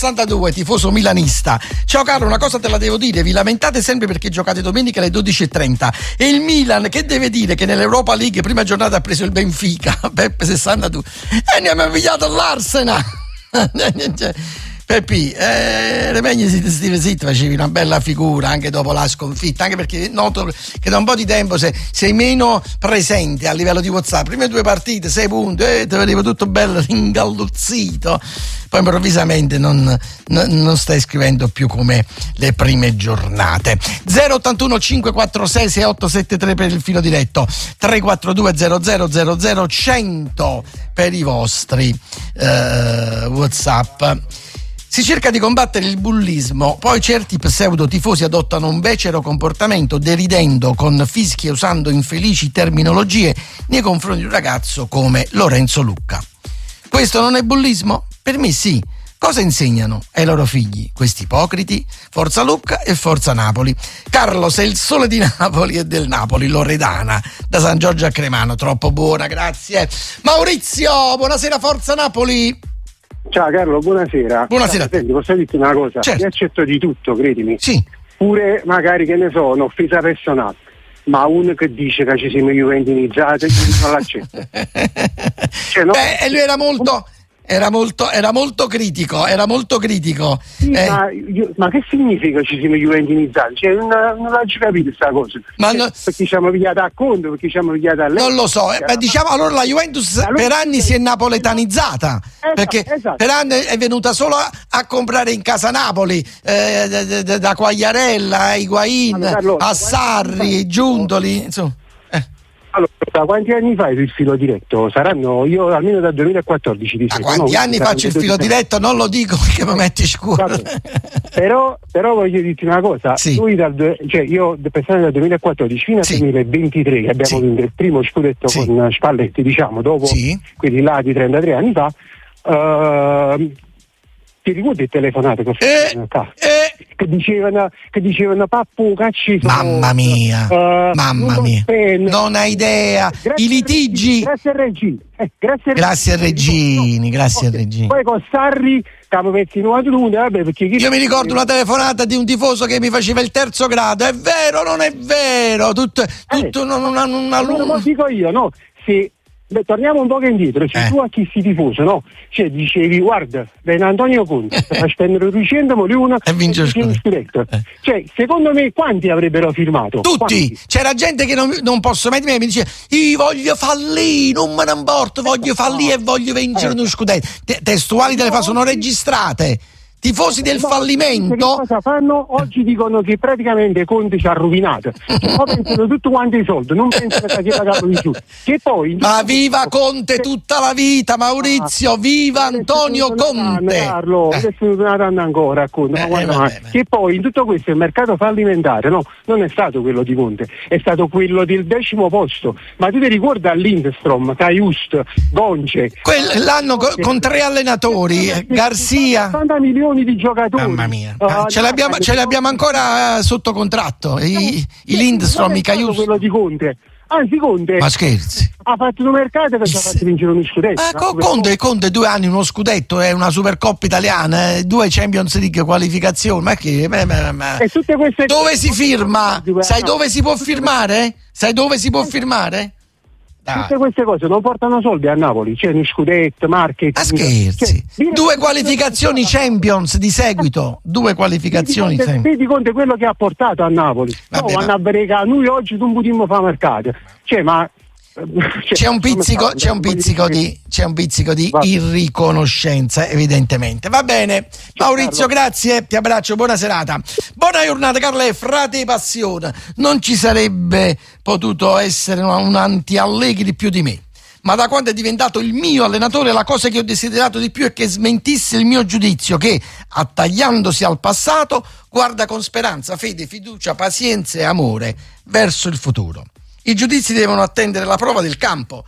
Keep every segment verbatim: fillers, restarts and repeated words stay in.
sessantadue, tifoso milanista. Ciao Carlo, una cosa te la devo dire, vi lamentate sempre perché giocate domenica alle dodici e trenta e il Milan che deve dire che nell'Europa League prima giornata ha preso il Benfica, Peppe sessantadue, e ne abbiamo inviato l'Arsenal. Peppi, eh, meglio si stive zitto, facevi una bella figura anche dopo la sconfitta, anche perché noto che da un po' di tempo sei, sei meno presente a livello di WhatsApp. Prime due partite, sei punti, eh, ti vedevo tutto bello ringalluzzito, poi improvvisamente non, non, non stai scrivendo più come le prime giornate. zero ottantuno cinquecentoquarantasei sessantotto settantatré per il filo diretto, tre quattro due zero zero zero zero cento per i vostri eh, WhatsApp. Si cerca di combattere il bullismo, poi certi pseudo tifosi adottano un becero comportamento deridendo con fischi e usando infelici terminologie nei confronti di un ragazzo come Lorenzo Lucca. Questo non è bullismo? Per me sì. Cosa insegnano ai loro figli questi ipocriti? Forza Lucca e forza Napoli. Carlo, sei il sole di Napoli e del Napoli, Loredana, da San Giorgio a Cremano. Troppo buona, grazie. Maurizio, buonasera, forza Napoli. Ciao Carlo, buonasera. Buonasera. Senti, posso dirti una cosa? Certo. Io accetto di tutto, credimi. Sì. Pure magari, che ne so, un'offesa personale. Ma uno che dice che ci siamo juventinizzati, non l'accetto. Cioè, no? Beh, e lui era molto... Era molto, era molto critico, era molto critico. Sì, eh. ma, io, ma che significa ci siamo juventinizzati? Cioè, non, non l'ho capito questa cosa. Ma cioè, no, perché siamo pigliati a conto, perché siamo pigliati a lei. non lo so, eh, beh, diciamo allora la Juventus allora, per anni si è napoletanizzata, esatto, perché esatto. per anni è venuta solo a, a comprare in casa Napoli, eh, da, da, da Quagliarella, Higuain, allora, allora, a Sarri, Giuntoli, insomma. Allora, da quanti anni fai il filo diretto? Saranno io almeno dal duemilaquattordici di Da seguo, quanti no? anni faccio il filo diretto? Non lo dico perché mi metti scuro. però, però voglio dirti una cosa, sì. Lui dal, cioè io pensando dal duemilaquattordici fino al sì. duemilaventitré che abbiamo sì. vinto il primo scudetto sì. con Spalletti, diciamo, dopo sì. quindi là di trentatré anni fa, uh, ti ricordi il telefonato che, eh, eh. che dicevano che dicevano pappu cacci mamma mia uh, mamma mia pen. Non hai idea Grazie i litigi grazie a Reggini eh, grazie, grazie a Reggini no. grazie okay. a Reggini poi con Sarri capo metti novantadue vabbè perché chi... io mi ricordo una telefonata di un tifoso che mi faceva il terzo grado. È vero, non è vero? Tutto, tutto eh, non, non, non, non, non lo dico io, no? Se beh, torniamo un po' indietro, cioè, eh. tu a chi si tifoso, no? Cioè dicevi, guarda, viene Antonio Conte, sta spendere duecento milioni e vince lo scudetto. Eh. Cioè, secondo me quanti avrebbero firmato? Tutti! Quanti? C'era gente che non, non posso mai dire, mi dice, io voglio fallire, non me ne importa, voglio fallire no. e voglio vincere eh. uno scudetto. Te- testuali delle fa sono registrate. Tifosi del no, fallimento. Che cosa fanno? Oggi dicono che praticamente Conte ci ha rovinato. Poi pensano tutto quanto i soldi, non pensano che sia pagato di più. Che poi ma viva Conte tutta la vita, Maurizio, viva Antonio Conte. Carlo, adesso non ancora racconto, eh, ma eh, che poi in tutto questo il mercato fallimentare no, non è stato quello di Conte, è stato quello del decimo posto. Ma tu ti ricordi a Lindstrom, Caiust, Gonce? Quel, l'anno co- con tre allenatori, Garzia. ottanta milioni di giocatori. Mamma mia, uh, ce, l'abbiamo, ce li abbiamo ancora sotto contratto. I, i Lindstrom, i Caius. Quello di Conte. Anzi, Conte ma scherzi, ha fatto un mercato che ci ha fatto vincere uno scudetto. Ah, no? Conte, Conte due anni uno scudetto è una Supercoppa italiana, eh, due Champions League qualificazioni. Ma che ma, ma, ma. E tutte queste dove si firma? Sai dove si può firmare? Sai dove si può firmare? Tutte ah. queste cose non portano soldi a Napoli, c'è uno scudetto, marketing. Ma scherzi, cioè, due qualificazioni Champions di seguito, due qualificazioni. Vedi Conte quello che ha portato a Napoli. Vabbè, no, ma... a Brega, noi oggi non potremmo fare mercato. Cioè, ma Cioè, c'è un pizzico, c'è un pizzico di, c'è un pizzico di irriconoscenza, evidentemente. Va bene, Maurizio, grazie, ti abbraccio, buona serata. Buona giornata, Carlo e frate passione. Non ci sarebbe potuto essere un anti-Allegri più di me. Ma da quando è diventato il mio allenatore, la cosa che ho desiderato di più è che smentisse il mio giudizio, che, attagliandosi al passato, guarda con speranza, fede, fiducia, pazienza e amore verso il futuro. I giudizi devono attendere la prova del campo,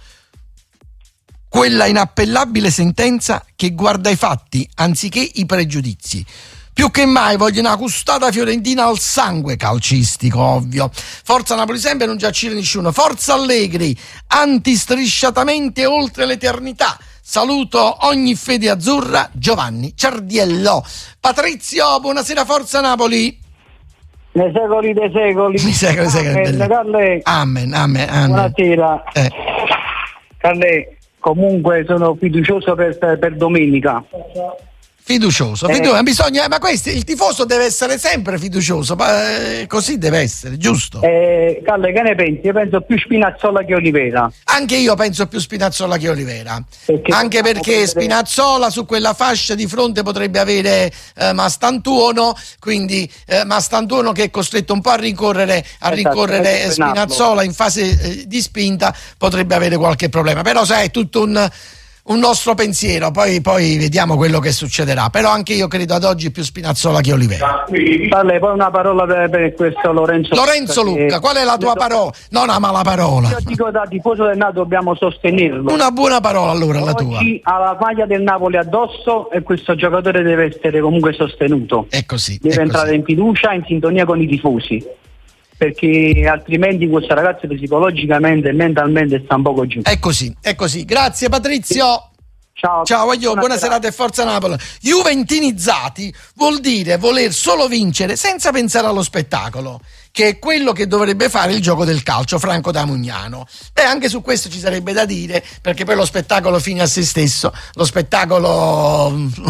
quella inappellabile sentenza che guarda i fatti anziché i pregiudizi. Più che mai voglio una custata fiorentina al sangue calcistico, ovvio. Forza Napoli sempre, non giacire nessuno. Forza Allegri, antistrisciatamente oltre l'eternità. saluto ogni fede azzurra, Giovanni Ciardiello. Patrizio, buonasera Forza Napoli. Nei secoli dei secoli. Nei secoli dei secoli. Amen, Carle. Amen, amen, amen. Buonasera. Eh. Carle, comunque sono fiducioso per, per domenica. Fiducioso, Eh. fiducioso. Bisogna, ma questo, il tifoso deve essere sempre fiducioso, ma, eh, così deve essere, giusto? Eh, Carle, che ne pensi? Io penso più Spinazzola che Olivera. Anche io penso più Spinazzola che Olivera, Perché anche possiamo perché prendere- Spinazzola su quella fascia di fronte potrebbe avere eh, Mastantuono, quindi eh, Mastantuono che è costretto un po' a rincorrere, a Esatto, rincorrere per Spinazzola in fase eh, di spinta, potrebbe avere qualche problema, però sai, è tutto un... un nostro pensiero, poi, poi vediamo quello che succederà, però anche io credo ad oggi più Spinazzola che Olivera. Carle, poi una parola per, per questo Lorenzo Lorenzo Lucca, Lucca, che- qual è la tua parola? Non ama la parola. Io dico da tifoso del Napoli dobbiamo sostenerlo. Una buona parola allora la tua. Oggi ha la maglia del Napoli addosso e questo giocatore deve essere comunque sostenuto. È così. Deve è entrare così. in fiducia, in sintonia con i tifosi, perché altrimenti questo ragazzo psicologicamente e mentalmente sta un poco giù. È così, è così. Grazie Patrizio. Ciao, Ciao, voglio, buona serata e forza Napoli. Juventinizzati vuol dire voler solo vincere senza pensare allo spettacolo, che è quello che dovrebbe fare il gioco del calcio, Franco da Mugnano. Beh, anche su questo ci sarebbe da dire, perché poi lo spettacolo fine a se stesso, lo spettacolo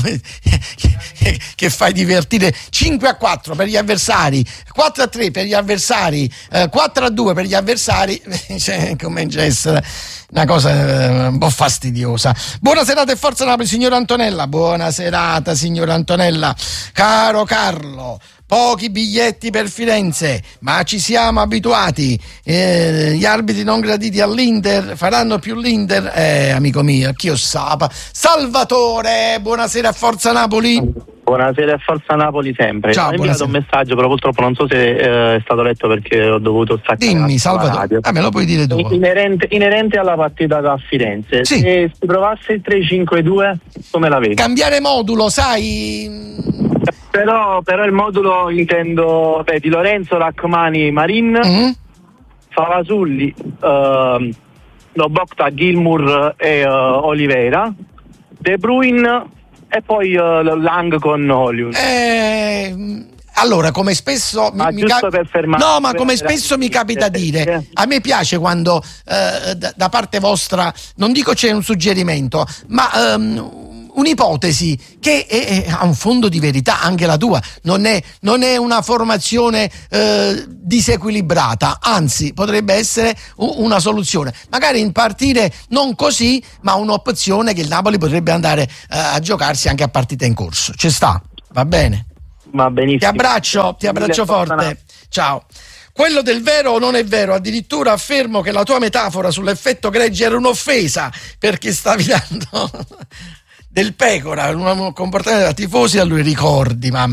che, che fai divertire cinque a quattro per gli avversari, quattro a tre per gli avversari, eh, quattro a due per gli avversari, cioè, comincia a essere una cosa eh, un po' fastidiosa. Buona serata e forza Napoli, signora Antonella. Buona serata, signora Antonella. Caro Carlo, pochi biglietti per Firenze, ma ci siamo abituati. Eh, gli arbitri non graditi all'Inter faranno più l'Inter, eh, amico mio, chi lo sa. Salvatore, buonasera a Forza Napoli. Buonasera a Forza Napoli sempre. Ciao, ho inviato un messaggio, però purtroppo non so se eh, è stato letto perché ho dovuto staccare. Dimmi, la Salvatore. radio. Ah, me lo puoi dire tu. Inerente, inerente alla partita da Firenze. Sì. Se si provasse il tre cinque due, come la vedi? Cambiare modulo, sai. Però, però il modulo intendo beh, di Lorenzo, Rachmani, Marin, Mm? Favasulli, ehm, Lobotka, Gilmour e eh, Oliveira, De Bruyne e poi eh, Lang con Hollywood. Eh, allora, come spesso mi, Ma mi giusto cap- per fermare- no, ma come per- spesso mi capita per- dire, per- a me piace quando eh, da, da parte vostra, non dico c'è un suggerimento, ma ehm, un'ipotesi che è, è- ha un fondo di verità, anche la tua, non è, non è una formazione eh, disequilibrata, anzi potrebbe essere u- una soluzione, magari in partire non così, ma un'opzione che il Napoli potrebbe andare eh, a giocarsi anche a partita in corso. Ci sta, va bene? Va benissimo. Ti abbraccio, ti abbraccio forte. Ciao. Quello del vero o non è vero, addirittura affermo che la tua metafora sull'effetto gregge era un'offesa perché stavi dando del pecora, un comportamento da tifosi a lui, ricordi, mamma.